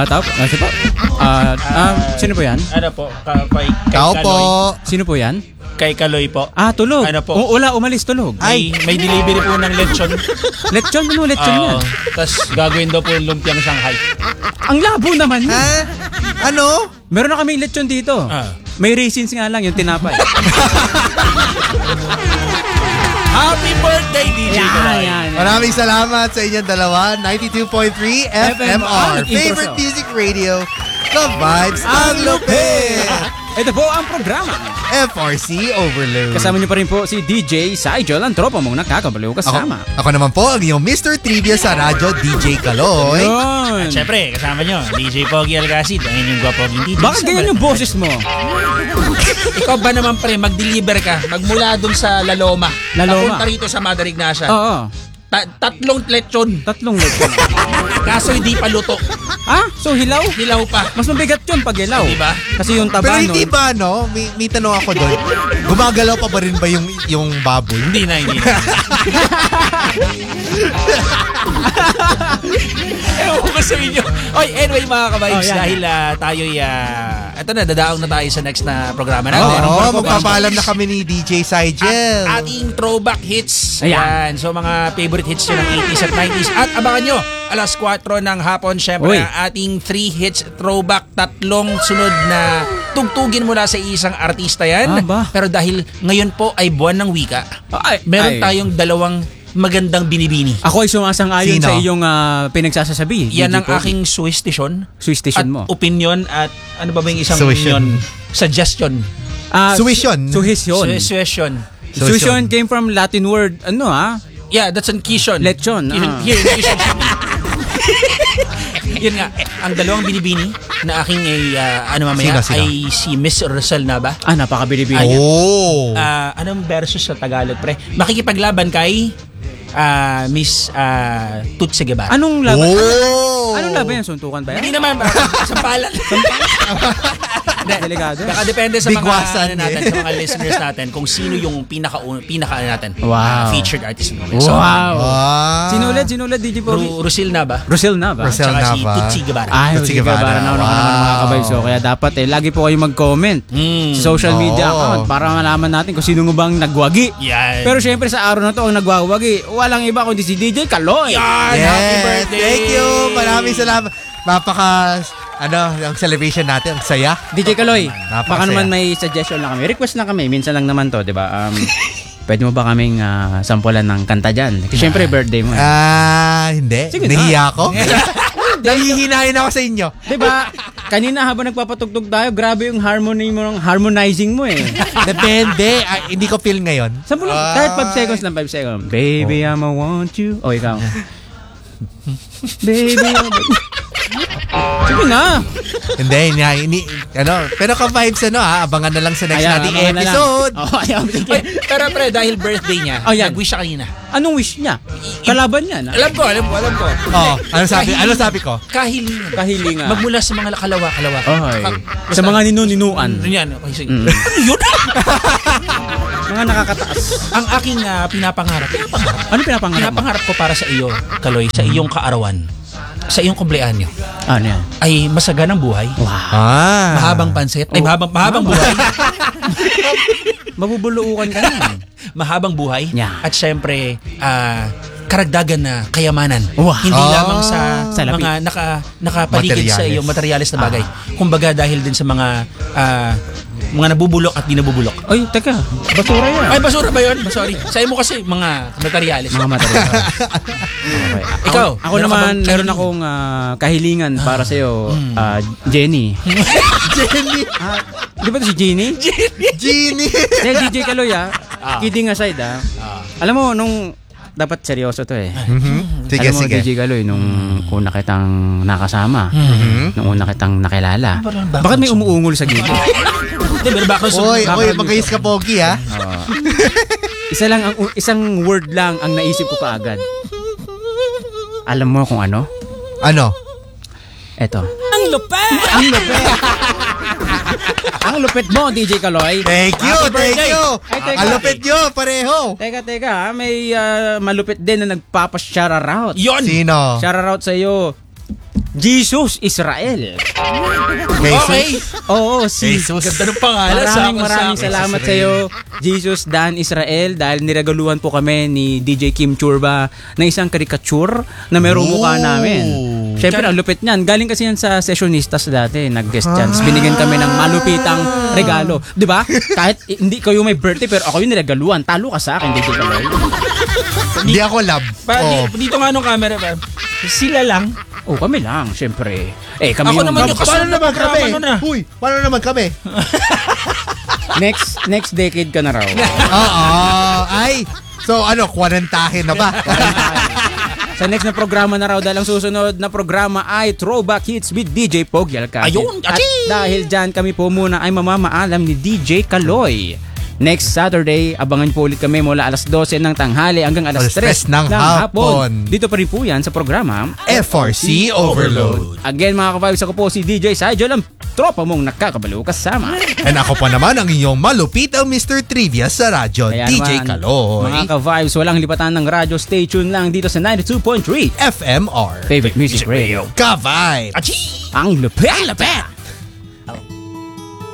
Siya po. Sino po yan? Ano po? Kay Kao po. Sino po yan? Kay Kaloy po. Tulog. Ano po? Wala, umalis tulog. May delivery po ng lechon. Lechon? Ano lechon yan? Tapos gagawin daw po yung lumpiang Shanghai. Ang labo naman yun. Ano? Meron na kaming lechon dito. May raisins nga lang yung tinapay. Happy birthday, DJ Kaloy! Maraming salamat sa inyong dalawa. 92.3 FMR. Favorite music radio. The vibes ang lupit. Ito po ang programa. FRC Overload. Kasama niyo pa rin po si DJ Saijol, ang tropa mong nakakabaliw kasama. Ako naman po ang iyong Mr. Trivia sa radyo, DJ Kaloy. Yun. At syempre, kasama nyo, DJ Pogi Alcacid, ang inyong gwapoging DJ. Bakit ganyan yung boses mo? Ikaw ba naman pre, mag-deliver ka, magmula dun sa Laloma. Papunta rito sa Mother Ignacia. Oo. Tatlong lechon. Tatlong lechon. Kaso hindi pa luto. So hilaw? Hilaw pa. Mas mabigat yun pag hilaw. Diba? Kasi yung taba Pero hindi ba, no? May tanong ako doon. Gumagalaw pa ba rin ba yung baboy? Hindi na. Ewan ko sa inyo. Anyway mga kabikes, dahil tayo'y, eto na, dadaong na tayo sa next na programa natin. Magpapaalam na kami ni DJ Saijel. Ating throwback hits. Ayan. So mga favorite hits nyo ng 80s at 90s. At abangan nyo, alas 4 ng hapon, syempre, ang ating 3 hits throwback, tatlong sunod na tugtugin mula sa isang artista yan. Pero dahil ngayon po ay buwan ng wika, meron tayong dalawang magandang binibini. Ako ay sumasang-ayon sa iyong pinagsasasabi. Yan ang aking suwestisyon. Suwestisyon mo. Opinion at ano ba yung isang Suwestion. opinion? Suggestion. Suwestion. Suwestion. Suwestion came from Latin word, Yeah, that's an kishon. Lechon. Here in Quezon City. Yun nga, ang dalawang binibini na aking mamaya Sino? ay si Miss Rosel na ba? Napakabinibini. Anong versus sa Tagalog, pre? Makikipaglaban kay Miss Tutsi Guevara. Anong laban? Anong laban yan? Suntukan ba yan? Hindi naman, sampalan. Delikado. Baka depende sa Bigwasan, mga natin, sa mga listeners natin kung sino yung pinaka natin. Wow. Featured artist mo. So, Sino ulit, DJ Pogi? Rosel na ba? Rosel na ba? Rosel Tsaka na si ba? Tutsi Guevara. Tutsi Guevara. Nauna ka naman mga kabay. So, kaya dapat lagi po kayo mag-comment sa social media account para malaman natin kung sino bang nagwagi. Yan. Pero syempre sa araw na to ang nagwawagi, walang iba kundi si DJ Kaloy. Happy birthday! Thank you. Maraming salamat. Ang celebration natin, ang saya. DJ Kaloy, Napakasaya. baka naman may suggestion lang kami. Request lang kami. Minsan lang naman to, di ba? Pwede mo ba kaming sampulan ng kanta dyan? Kasi syempre birthday mo. Hindi. Sige Nahiya ako. Nangihinahin ako sa inyo. Di ba? Kanina habang nagpapatugtog tayo, grabe yung harmony mo, harmonizing mo eh. Depende. Hindi ko feel ngayon. Sampulan, kahit 5 seconds lang, 5 seconds. Baby, I'ma want you. Ikaw. Baby, sige na. Hindi. Pero ka-vibes, abangan na lang sa next nating episode. Pero pre, dahil birthday niya, nag-wish siya kanina. Anong wish niya? Kalaban niya na? Alam ko. Ano sabi ko? Kahilingan. Magmula sa mga kalawa. Sa mga ninuan. Yan. Okay, sige. Ano yun? Mga nakakataas. Ang aking pinapangarap. Ano pinapangarap mo? Pinapangarap ko para sa iyo, Kaloy, sa iyong kaarawan, sa iyong kumpleanyo. Ano yan? Ay masaganang buhay. Wow. Mahabang pansit. Ay mahabang buhay. Mabubuluukan ka na. Mahabang buhay. Yeah. At syempre, karagdagan na kayamanan. Wow. Hindi lamang sa Salapit. mga nakapaligid sa iyo materialis na bagay. Kumbaga dahil din sa mga nabubulok at di nabubulok. Ay, teka. Basura yan. Ay, basura ba yun? Sorry. Sa'yo mo kasi mga materialis. Mga materialis. Okay. Ikaw? Ako naman, meron akong kahilingan para sa'yo, Jenny. Jenny. Di ba ito si Jenny? Jenny. DJ Kaloy, kidding aside, alam mo, nung dapat seryoso to eh. Sige, alam mo, sige. DJ Kaloy, nung una kitang nakasama, nung una kitang nakilala, bakit may umuungol sa gilid? Oy, magayos ka, Pogi, ha? Isang word lang ang naisip ko kaagad. Alam mo kung ano? Ano? Eto. Ang lupet! Ang lupit mo, DJ Kaloy. Thank you. Ay, teka. Ang lupit nyo, pareho. Teka, may malupit din na nagpapa-shoutout. Yon! Sino? Shoutout sa iyo. Jesus Israel. Okay. Oo, si Jesus. Ganda ng pangalan. Maraming salamat sa iyo, Jesus Dan Israel, dahil niregaluhan po kami ni DJ Kim Churba ng isang caricature na merong mukha namin. Siyempre, ang lupit niyan. Galing kasi yan sa Sessionistas dati. Nag-guest chance. Binigyan kami ng malupitang regalo. Di ba? Kahit hindi kayo may birthday, pero ako yung niregaluhan. Talo ka sa akin, DJ Kaloy. Hindi ako love. Dito nga nung camera ba? Sila lang. Oh, kami lang, siyempre. Kami Ako yung... naman yung Paano naman kami? Ano na? Uy, paano naman kami? next decade ka na raw. Oo. Ay, so kwanentahin na ba? Sa next na programa na raw, dahil ang susunod na programa ay Throwback Hits with DJ Pogi Alcacid. Ayun! At dahil dyan kami po muna ay mamamaalam ni DJ Kaloy. Next Saturday, abangan po ulit kami mula alas 12 ng tanghali hanggang alas 3 ng hapon. Dito pa rin po yan sa programa FRC Overload. Again mga ka-vibes, ako po si DJ Saijol, ang tropa mong nakakabalo kasama. And ako pa naman ang inyong malupitang Mr. Trivia sa radyo, Kaya DJ naman, Kaloy. Mga ka-vibes, walang lipatan ng radyo station lang dito sa 92.3 FMR. Favorite Music Radio. Ka-vibe. Achi! Ang lupit!